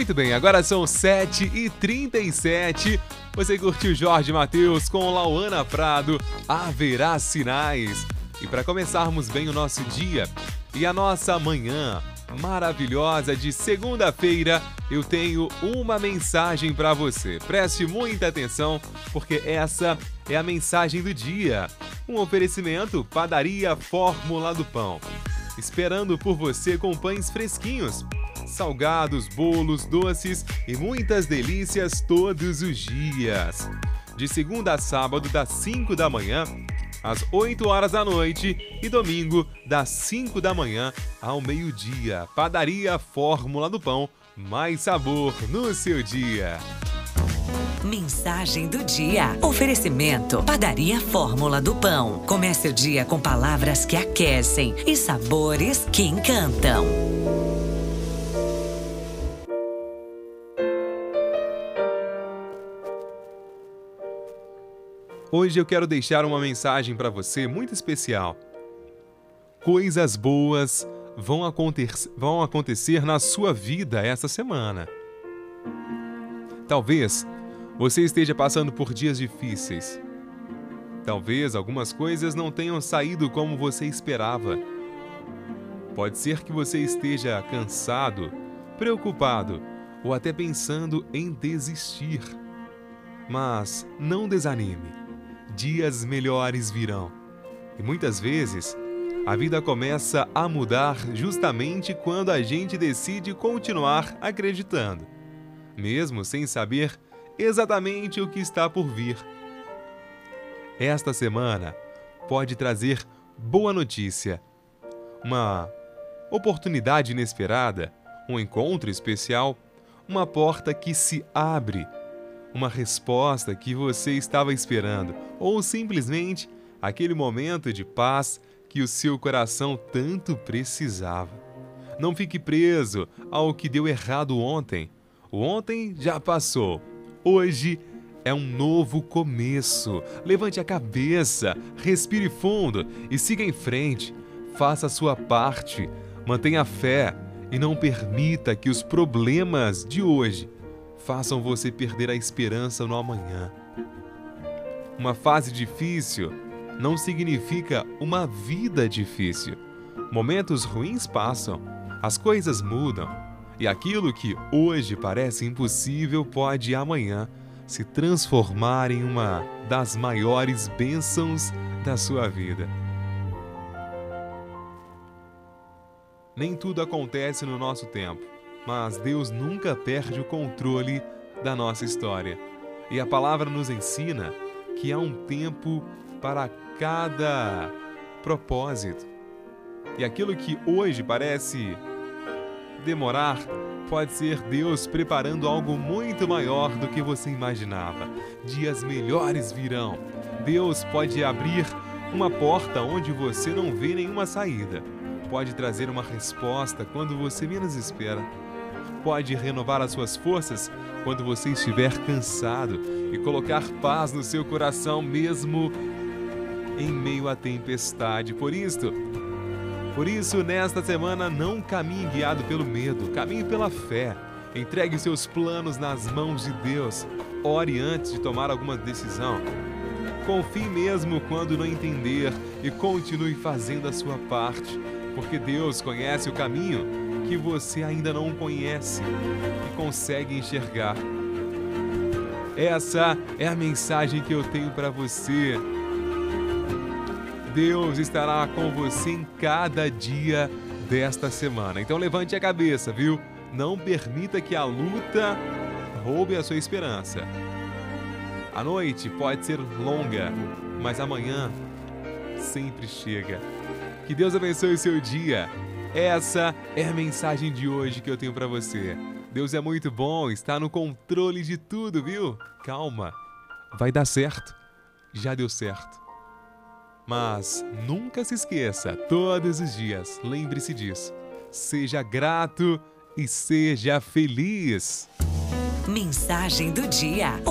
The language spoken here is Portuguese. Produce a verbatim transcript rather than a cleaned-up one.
Muito bem, agora são sete e trinta e sete. Você curtiu Jorge Mateus com Lauana Prado, Haverá Sinais. E para começarmos bem o nosso dia e a nossa manhã maravilhosa de segunda-feira, eu tenho uma mensagem para você. Preste muita atenção, porque essa é a mensagem do dia. Um oferecimento Padaria Fórmula do Pão. Esperando por você com pães fresquinhos, salgados, bolos, doces e muitas delícias todos os dias. De segunda a sábado, das cinco da manhã às oito horas da noite e domingo, das cinco da manhã ao meio-dia. Padaria Fórmula do Pão, mais sabor no seu dia. Mensagem do dia. Oferecimento Padaria Fórmula do Pão. Comece o dia com palavras que aquecem e sabores que encantam. Hoje eu quero deixar uma mensagem para você muito especial. Coisas boas vão acontecer, vão acontecer na sua vida essa semana. Talvez você esteja passando por dias difíceis. Talvez algumas coisas não tenham saído como você esperava. Pode ser que você esteja cansado, preocupado ou até pensando em desistir. Mas não desanime. Dias melhores virão. E muitas vezes, a vida começa a mudar justamente quando a gente decide continuar acreditando, mesmo sem saber exatamente o que está por vir. Esta semana pode trazer boa notícia, uma oportunidade inesperada, um encontro especial, uma porta que se abre, uma resposta que você estava esperando, ou simplesmente aquele momento de paz que o seu coração tanto precisava. Não fique preso ao que deu errado ontem. O ontem já passou. Hoje é um novo começo. Levante a cabeça, respire fundo e siga em frente. Faça a sua parte, mantenha fé e não permita que os problemas de hoje façam você perder a esperança no amanhã. Uma fase difícil não significa uma vida difícil. Momentos ruins passam, as coisas mudam, e aquilo que hoje parece impossível pode amanhã se transformar em uma das maiores bênçãos da sua vida. Nem tudo acontece no nosso tempo, mas Deus nunca perde o controle da nossa história. E a palavra nos ensina que há um tempo para cada propósito. E aquilo que hoje parece demorar, pode ser Deus preparando algo muito maior do que você imaginava. Dias melhores virão. Deus pode abrir uma porta onde você não vê nenhuma saída. Pode trazer uma resposta quando você menos espera. Pode renovar as suas forças quando você estiver cansado e colocar paz no seu coração mesmo em meio à tempestade. Por isso, por isso, nesta semana, não caminhe guiado pelo medo, caminhe pela fé. Entregue seus planos nas mãos de Deus. Ore antes de tomar alguma decisão. Confie mesmo quando não entender e continue fazendo a sua parte, porque Deus conhece o caminho que você ainda não conhece e consegue enxergar. Essa é a mensagem que eu tenho para você. Deus estará com você em cada dia desta semana. Então levante a cabeça, viu? Não permita que a luta roube a sua esperança. A noite pode ser longa, mas amanhã sempre chega. Que Deus abençoe o seu dia. Essa é a mensagem de hoje que eu tenho para você. Deus é muito bom, está no controle de tudo, viu? Calma, vai dar certo. Já deu certo. Mas nunca se esqueça, todos os dias, lembre-se disso. Seja grato e seja feliz. Mensagem do dia.